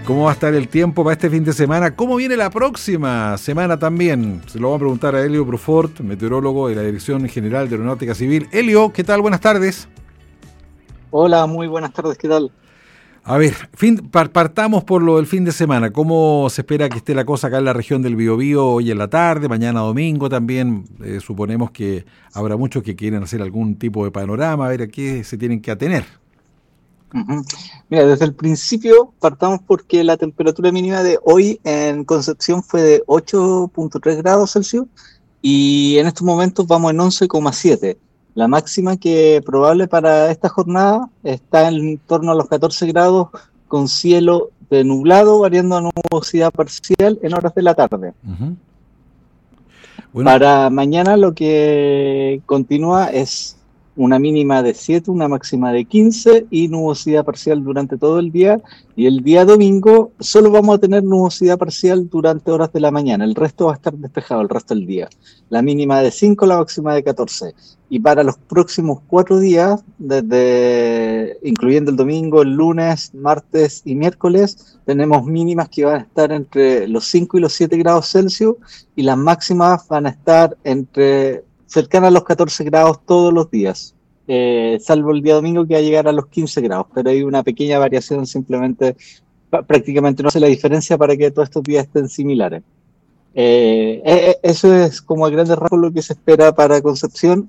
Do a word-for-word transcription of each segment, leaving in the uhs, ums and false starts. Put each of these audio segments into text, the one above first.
¿Cómo va a estar el tiempo para este fin de semana? ¿Cómo viene la próxima semana también? Se lo vamos a preguntar a Elio Brufort, meteorólogo de la Dirección General de Aeronáutica Civil. Elio, ¿qué tal? Buenas tardes. Hola, muy buenas tardes, ¿qué tal? A ver, fin, partamos por lo del fin de semana. ¿Cómo se espera que esté la cosa acá en la región del Biobío hoy en la tarde, mañana domingo también? Eh, suponemos que habrá muchos que quieren hacer algún tipo de panorama, a ver a qué se tienen que atener. Uh-huh. Mira, desde el principio partamos porque la temperatura mínima de hoy en Concepción fue de ocho punto tres grados Celsius y en estos momentos vamos en once coma siete. La máxima que probable para esta jornada está en torno a los catorce grados con cielo de nublado variando a nubosidad parcial en horas de la tarde. Uh-huh. Bueno. Para mañana lo que continúa es una mínima de siete, una máxima de quince y nubosidad parcial durante todo el día. Y el día domingo solo vamos a tener nubosidad parcial durante horas de la mañana. El resto va a estar despejado el resto del día. La mínima de cinco, la máxima de catorce. Y para los próximos cuatro días, desde incluyendo el domingo, el lunes, martes y miércoles, tenemos mínimas que van a estar entre los cinco y los siete grados Celsius y las máximas van a estar entre cercana a los catorce grados todos los días, eh, salvo el día domingo que va a llegar a los quince grados, pero hay una pequeña variación, simplemente prácticamente no hace la diferencia para que todos estos días estén similares. Eh, eh, eso es como a grandes rasgos lo que se espera para Concepción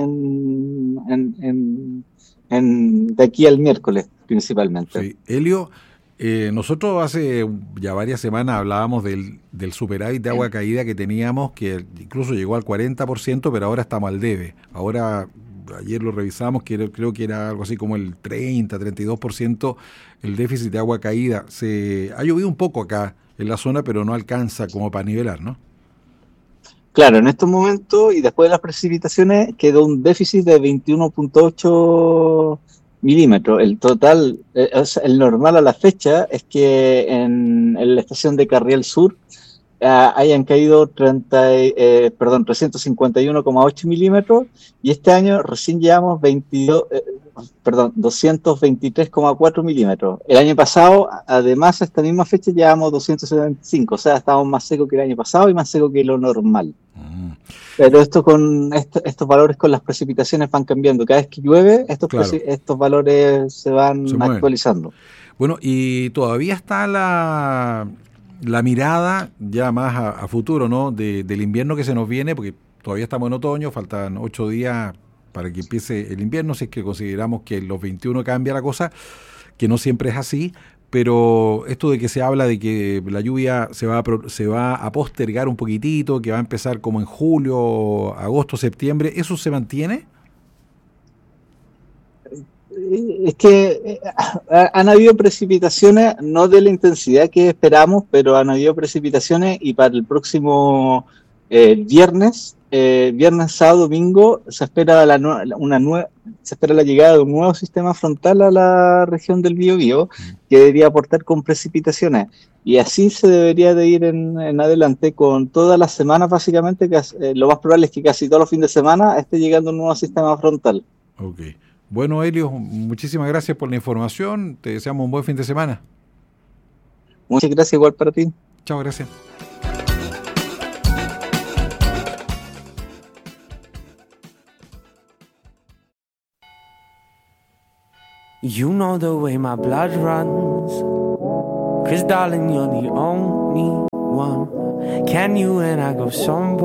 en, en, en, en, de aquí al miércoles principalmente. Sí, Elio, Eh, nosotros hace ya varias semanas hablábamos del, del superávit de agua caída que teníamos, que incluso llegó al cuarenta por ciento, pero ahora estamos al debe. Ahora, ayer lo revisamos, que era, creo que era algo así como el treinta, treinta y dos por ciento el déficit de agua caída. Se ha llovido un poco acá en la zona, pero no alcanza como para nivelar, ¿no? Claro, en estos momentos y después de las precipitaciones quedó un déficit de veintiuno punto ocho milímetros. El total, eh, el normal a la fecha es que en, en la estación de Carriel Sur eh, hayan caído treinta, eh, perdón, trescientos cincuenta y uno coma ocho milímetros y este año recién llevamos veintidós, eh, perdón, doscientos veintitrés coma cuatro milímetros. El año pasado, además, a esta misma fecha llevamos doscientos setenta y cinco, o sea, estábamos más secos que el año pasado y más secos que lo normal. Mm. Pero esto con esto, estos valores con las precipitaciones van cambiando. Cada vez que llueve, estos, claro. preci- estos valores se van se actualizando. Bueno, y todavía está la, la mirada ya más a, a futuro, ¿no? De, del invierno que se nos viene, porque todavía estamos en otoño, faltan ocho días para que empiece el invierno, si es que consideramos que los veintiuno cambia la cosa, que no siempre es así. Pero esto de que se habla de que la lluvia se va, a, se va a postergar un poquitito, que va a empezar como en julio, agosto, septiembre, ¿eso se mantiene? Es que han habido precipitaciones, no de la intensidad que esperamos, pero han habido precipitaciones y para el próximo eh, viernes, eh, viernes, sábado, domingo, se espera la, una nueva, se espera la llegada de un nuevo sistema frontal a la región del Biobío que debería aportar con precipitaciones. Y así se debería de ir en, en adelante con todas las semanas, básicamente, que eh, lo más probable es que casi todos los fines de semana esté llegando un nuevo sistema frontal. Ok. Bueno, Elio, muchísimas gracias por la información. Te deseamos un buen fin de semana. Muchas gracias, igual para ti. Chao, gracias. You know the way my blood runs, 'cause darling, you're the only one. Can you and I go somewhere?